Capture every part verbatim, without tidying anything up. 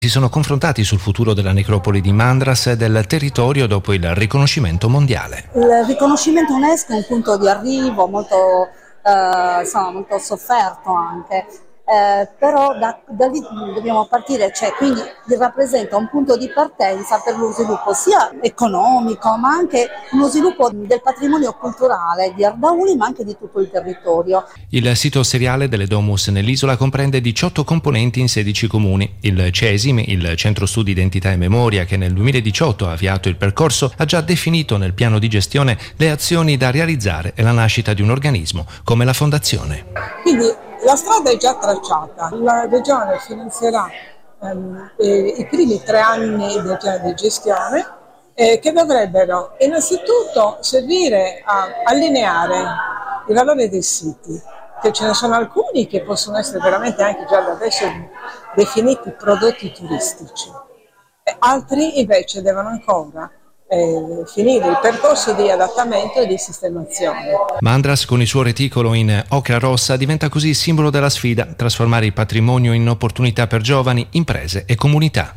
Si sono confrontati sul futuro della necropoli di Mandras e del territorio dopo il riconoscimento mondiale. Il riconoscimento UNESCO è un punto di arrivo molto, eh, insomma, molto sofferto anche, eh, però da, da lì dobbiamo partire, cioè, quindi rappresenta un punto di partenza per lo sviluppo sia economico ma anche uno sviluppo del patrimonio culturale di Ardauli ma anche di tutto il territorio. Il sito seriale delle Domus nell'isola comprende diciotto componenti in sedici comuni. Il CESIM, il Centro Studi Identità e Memoria, che nel duemiladiciotto ha avviato il percorso, ha già definito nel piano di gestione le azioni da realizzare e la nascita di un organismo come la Fondazione. Quindi la strada è già tracciata, la Regione finanzierà ehm, eh, i primi tre anni del piano di gestione eh, che dovrebbero innanzitutto servire a allineare i valori dei siti, che ce ne sono alcuni che possono essere veramente anche già da adesso definiti prodotti turistici, e altri invece devono ancora Eh, finire il percorso di adattamento e di sistemazione. Mandras, con il suo reticolo in ocra rossa, diventa così simbolo della sfida: trasformare il patrimonio in opportunità per giovani, imprese e comunità.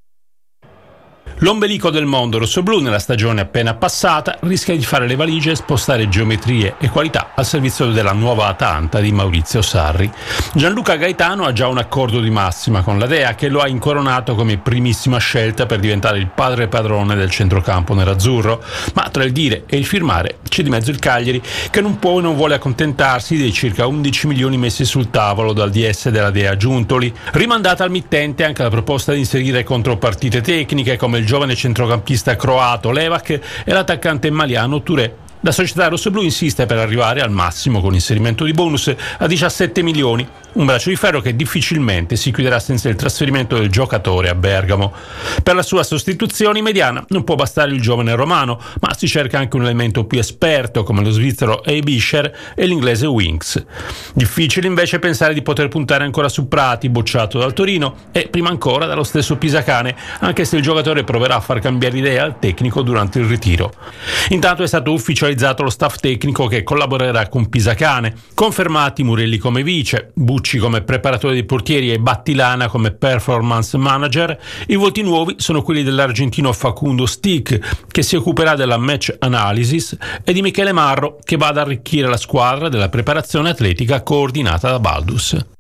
L'ombelico del mondo rossoblu, nella stagione appena passata, rischia di fare le valigie e spostare geometrie e qualità al servizio della nuova Atalanta di Maurizio Sarri. Gianluca Gaetano ha già un accordo di massima con la Dea, che lo ha incoronato come primissima scelta per diventare il padre padrone del centrocampo nerazzurro. Ma tra il dire e il firmare c'è di mezzo il Cagliari, che non può e non vuole accontentarsi dei circa undici milioni messi sul tavolo dal D S della Dea Giuntoli. Rimandata al mittente anche la proposta di inserire contropartite tecniche come il giovane centrocampista croato Levac e l'attaccante maliano Touré. La società rossoblu insiste per arrivare al massimo con inserimento di bonus a diciassette milioni, un braccio di ferro che difficilmente si chiuderà senza il trasferimento del giocatore a Bergamo. Per la sua sostituzione mediana non può bastare il giovane romano, ma si cerca anche un elemento più esperto come lo svizzero Eibischer e l'inglese Winks. Difficile invece pensare di poter puntare ancora su Prati, bocciato dal Torino, e prima ancora dallo stesso Pisacane, anche se il giocatore proverà a far cambiare idea al tecnico durante il ritiro. Intanto è stato ufficializzato lo staff tecnico che collaborerà con Pisacane, confermati Murelli come vice, Bucci come preparatore dei portieri e Battilana come performance manager. I volti nuovi sono quelli dell'argentino Facundo Stick, che si occuperà della match analysis, e di Michele Marro, che va ad arricchire la squadra della preparazione atletica coordinata da Baldus.